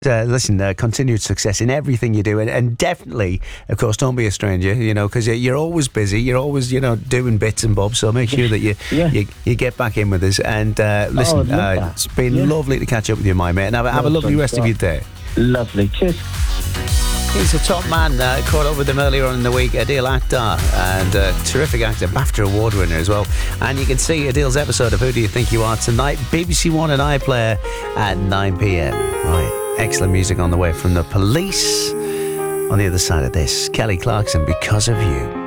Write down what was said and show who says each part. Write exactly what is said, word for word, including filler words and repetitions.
Speaker 1: Uh, listen, uh, continued success in everything you do, and, and definitely, of course, don't be a stranger, you know, because you're always busy, you're always, you know, doing bits and bobs, so make sure that you
Speaker 2: yeah.
Speaker 1: you, you get back in with us, and uh, listen,
Speaker 2: Oh,
Speaker 1: uh, it's been
Speaker 2: yeah.
Speaker 1: lovely to catch up with you, my mate, and have, have a lovely rest of your day.
Speaker 2: Lovely, cheers.
Speaker 1: He's a top man. Uh, caught up with him earlier on in the week, Adil Akhtar, and a terrific actor, BAFTA award winner as well. And you can see Adil's episode of Who Do You Think You Are tonight, B B C One and iPlayer at nine p.m. Right, excellent music on the way from The Police. On the other side of this, Kelly Clarkson, Because of You.